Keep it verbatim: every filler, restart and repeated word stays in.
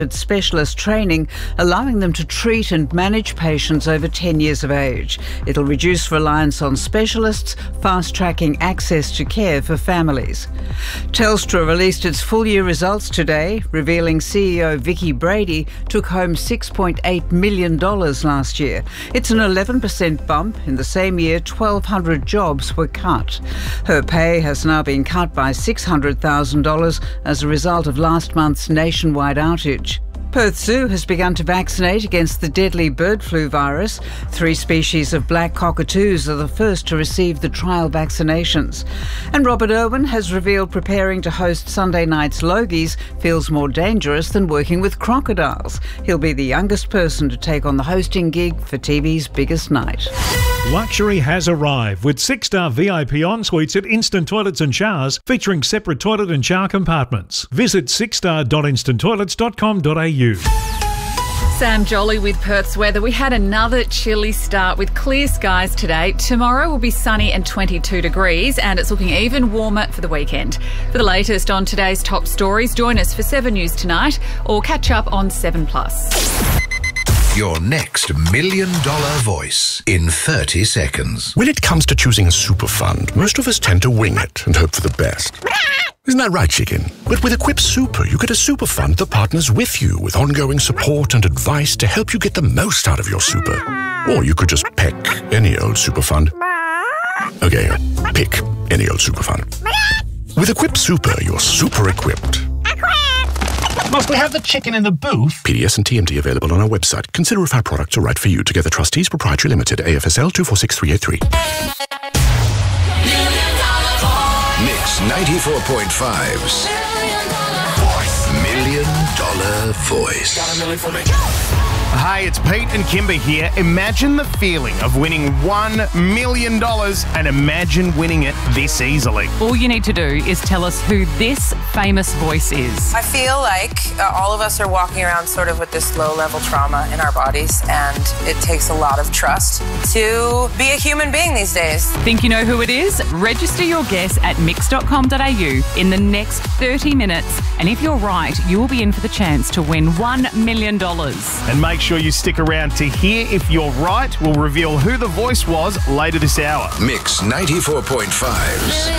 specialist training, allowing them to treat and manage patients over ten years of age. It'll reduce reliance on specialists, fast-tracking access to care for families. Telstra released its full-year results today, revealing C E O Vicki Brady took home six point eight million dollars last year. It's an eleven percent bump. In the same year, twelve hundred jobs were cut. Her pay has now been cut by six hundred thousand dollars as a result of last month's nationwide outage. Perth Zoo has begun to vaccinate against the deadly bird flu virus. Three species of black cockatoos are the first to receive the trial vaccinations. And Robert Irwin has revealed preparing to host Sunday night's Logies feels more dangerous than working with crocodiles. He'll be the youngest person to take on the hosting gig for T V's biggest night. Luxury has arrived with six-star V I P en-suites at Instant Toilets and Showers featuring separate toilet and shower compartments. Visit six star dot instant toilets dot com dot a u. Sam Jolly with Perth's weather. We had another chilly start with clear skies today. Tomorrow will be sunny and twenty-two degrees, and it's looking even warmer for the weekend. For the latest on today's top stories, join us for seven News tonight or catch up on seven plus. Your next million dollar voice in thirty seconds. When it comes to choosing a super fund, most of us tend to wing it and hope for the best. Isn't that right, chicken? But with Equip Super, you get a super fund that partners with you with ongoing support and advice to help you get the most out of your super. Or you could just pick any old super fund. Okay, pick any old super fund. With Equip Super, you're super equipped. Must we have the chicken in the booth? P D S and T M D available on our website. Consider if our products are right for you. Together Trustees Proprietary Limited, A F S L two four six three eight three. Mix ninety-four point five's Million Dollar Voice. Got a million for me. Hi, it's Pete and Kimber here. Imagine the feeling of winning one million dollars and imagine winning it this easily. All you need to do is tell us who this famous voice is. I feel like uh, all of us are walking around sort of with this low-level trauma in our bodies, and it takes a lot of trust to be a human being these days. Think you know who it is? Register your guess at mix dot com dot a u in the next thirty minutes, and if you're right, you will be in for the chance to win one million dollars. And make sure you stick around to hear if you're right. We'll reveal who the voice was later this hour. Mix ninety-four point five's